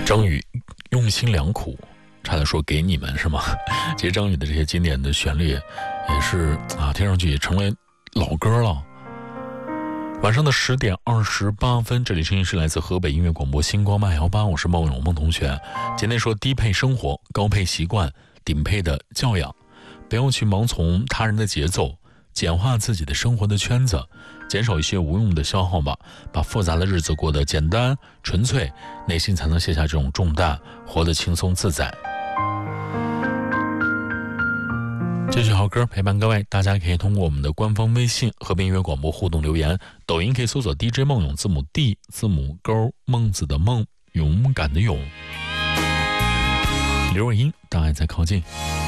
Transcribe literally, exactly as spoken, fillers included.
张宇用心良苦，差点说给你们是吗？其实张宇的这些经典的旋律也是啊，听上去也成为老歌了。晚上的十点二十八分，这里声音是来自河北音乐广播星光八幺八，我是孟永孟同学。今天说低配生活，高配习惯，顶配的教养，不要去盲从他人的节奏，简化自己的生活的圈子，减少一些无用的消耗吧，把复杂的日子过得简单纯粹，内心才能卸下这种重担，活得轻松自在。这曲好歌陪伴各位，大家可以通过我们的官方微信河北音乐广播互动留言，抖音可以搜索 D J 孟勇，字母 D 字母勾孟子的孟，勇敢的勇。刘若英，当爱在靠近。